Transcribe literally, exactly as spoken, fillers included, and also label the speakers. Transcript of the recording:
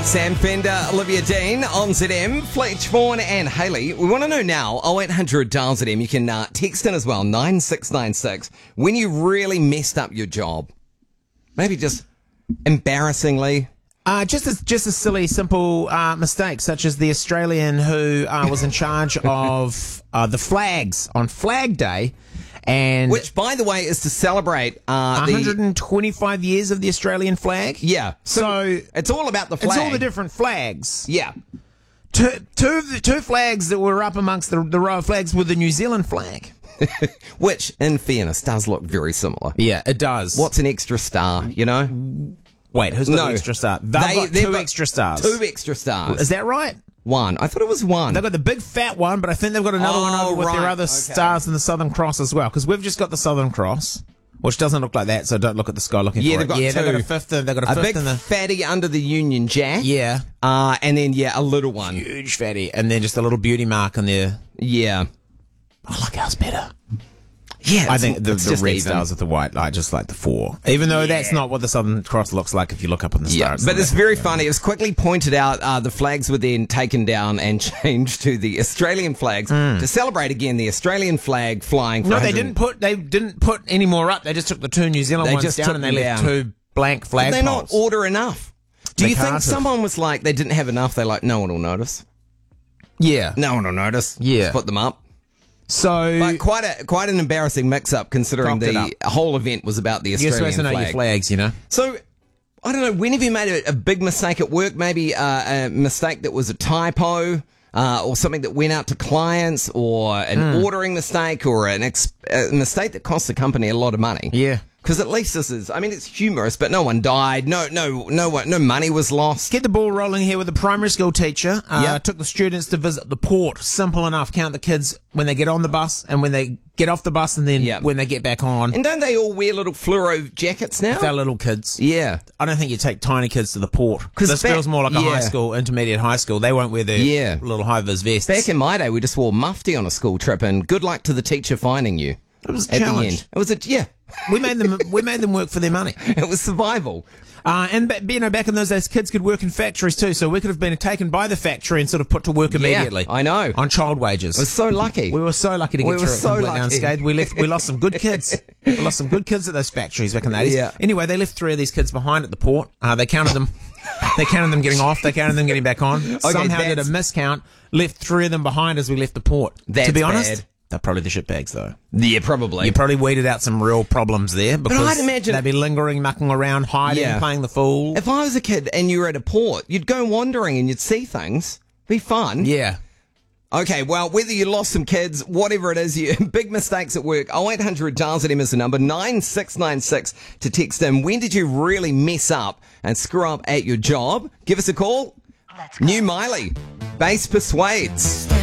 Speaker 1: Sam Fender, Olivia Dean on Z M, Fletch Vaughan and Hayley. We want to know now, oh eight hundred dial Z M. You can uh, text in as well, nine six nine six, when you really messed up your job. Maybe just embarrassingly.
Speaker 2: Uh, just a, just a silly, simple uh, mistake, such as the Australian who uh, was in charge of uh, the flags on Flag Day. And
Speaker 1: Which, by the way, is to celebrate uh, the...
Speaker 2: one hundred twenty-five years of the Australian flag.
Speaker 1: Yeah. So,
Speaker 2: So
Speaker 1: it's all about the flag.
Speaker 2: it's all the different flags.
Speaker 1: Yeah.
Speaker 2: Two, two, of the, two flags that were up amongst the, the row of flags were the New Zealand flag.
Speaker 1: Which, in fairness, does look very similar.
Speaker 2: Yeah, it does.
Speaker 1: What's an extra star, you know?
Speaker 2: Wait, who's got
Speaker 1: No.
Speaker 2: the extra star? They've
Speaker 1: They-
Speaker 2: got
Speaker 1: they've
Speaker 2: two
Speaker 1: got
Speaker 2: extra stars.
Speaker 1: Two extra stars.
Speaker 2: Is that right?
Speaker 1: One. I thought it was one.
Speaker 2: They've got the big fat one, but I think they've got another
Speaker 1: Oh,
Speaker 2: one over with
Speaker 1: right.
Speaker 2: their other
Speaker 1: Okay.
Speaker 2: stars and the Southern Cross as well. Because we've just got the Southern Cross, which doesn't look like that, so don't look at the sky looking
Speaker 1: Yeah,
Speaker 2: for
Speaker 1: they've
Speaker 2: it.
Speaker 1: got
Speaker 2: yeah,
Speaker 1: two.
Speaker 2: they've got a fifth. They've got a
Speaker 1: A
Speaker 2: fifth
Speaker 1: big
Speaker 2: and the
Speaker 1: fatty under the Union Jack.
Speaker 2: yeah,
Speaker 1: Uh, and then, yeah, a little one.
Speaker 2: huge fatty, and then just a little beauty mark on there.
Speaker 1: Yeah.
Speaker 2: I like ours better.
Speaker 1: Yeah.
Speaker 2: I
Speaker 1: it's-
Speaker 2: think the,
Speaker 1: it's
Speaker 2: the
Speaker 1: just
Speaker 2: red
Speaker 1: even.
Speaker 2: stars with the white. I just like the four, even though that's not what the Southern Cross looks like if you look up on the
Speaker 1: Yeah,
Speaker 2: stars.
Speaker 1: but it's very funny. It was quickly pointed out uh, the flags were then taken down and changed to the Australian flags to celebrate again the Australian flag flying. For
Speaker 2: no, they
Speaker 1: one hundred
Speaker 2: didn't put they didn't put any more up. They just took the two New Zealand
Speaker 1: They
Speaker 2: ones
Speaker 1: just
Speaker 2: down
Speaker 1: took
Speaker 2: and they
Speaker 1: them
Speaker 2: left
Speaker 1: down.
Speaker 2: two blank
Speaker 1: Did
Speaker 2: flag
Speaker 1: they not
Speaker 2: poles.
Speaker 1: order enough? Do
Speaker 2: They
Speaker 1: you think
Speaker 2: can't have.
Speaker 1: someone was like, they didn't have enough? They're like, no one will notice.
Speaker 2: Yeah,
Speaker 1: No one will notice.
Speaker 2: Yeah.
Speaker 1: Just put them up.
Speaker 2: so
Speaker 1: But quite a quite an embarrassing mix-up considering
Speaker 2: Cocked it
Speaker 1: the whole event was about the
Speaker 2: you're
Speaker 1: Australian
Speaker 2: supposed to know
Speaker 1: flag.
Speaker 2: your flags, you know.
Speaker 1: So, I don't know, when have you made a, a big mistake at work? Maybe uh, a mistake that was a typo, uh, or something that went out to clients, or an
Speaker 2: Hmm.
Speaker 1: ordering mistake, or an ex- a mistake that cost the company a lot of money.
Speaker 2: Yeah.
Speaker 1: Because at least this is, I mean, it's humorous, but no one died, no, no, no one, no money was lost.
Speaker 2: Get the ball rolling here with a primary school teacher. Uh,
Speaker 1: Yep.
Speaker 2: Took the students to visit the port. Simple enough. Count the kids when they get on the bus and when they get off the bus and then
Speaker 1: Yep.
Speaker 2: when they get back on.
Speaker 1: And don't they all wear little fluoro jackets now?
Speaker 2: They're little kids.
Speaker 1: Yeah.
Speaker 2: I don't think you take tiny kids to the port.
Speaker 1: 'Cause
Speaker 2: This
Speaker 1: back-
Speaker 2: feels more like a
Speaker 1: yeah.
Speaker 2: high school, intermediate high school. They won't wear their
Speaker 1: Yeah.
Speaker 2: little high-vis vests.
Speaker 1: Back in my day, we just wore mufti on a school trip, and good luck to the teacher finding you.
Speaker 2: It was a
Speaker 1: At the
Speaker 2: challenge.
Speaker 1: end. It was a, yeah.
Speaker 2: we made them. We made them work for their money.
Speaker 1: It was survival.
Speaker 2: Uh, and ba- you know, back in those days, kids could work in factories too. So we could have been taken by the factory and sort of put to work immediately.
Speaker 1: I know.
Speaker 2: On child wages.
Speaker 1: I was so lucky.
Speaker 2: We were so lucky to get
Speaker 1: We were
Speaker 2: through it
Speaker 1: so
Speaker 2: and went
Speaker 1: lucky.
Speaker 2: unscathed. We left. We lost some good kids. We lost some good kids at those factories back in the eighties.
Speaker 1: Yeah.
Speaker 2: Anyway, they left three of these kids behind at the port. Uh, they counted them. They counted them getting off. They counted them getting back on. Somehow did a
Speaker 1: that's-
Speaker 2: miscount. Left three of them behind as we left the port.
Speaker 1: That's
Speaker 2: to be honest,
Speaker 1: bad.
Speaker 2: they're probably the shitbags though.
Speaker 1: Yeah, probably.
Speaker 2: You probably weeded out some real problems there because
Speaker 1: I'd imagine-
Speaker 2: they'd be lingering, mucking around, hiding,
Speaker 1: Yeah.
Speaker 2: playing the fool.
Speaker 1: If I was a kid and you were at a port, you'd go wandering and you'd see things. Be fun.
Speaker 2: Yeah.
Speaker 1: Okay, well, whether you lost some kids, whatever it is, you big mistakes at work, oh eight hundred dial Z M is the number, nine six nine six to text in. When did you really mess up and screw up at your job? Give us a call. New Miley, Bass Persuades.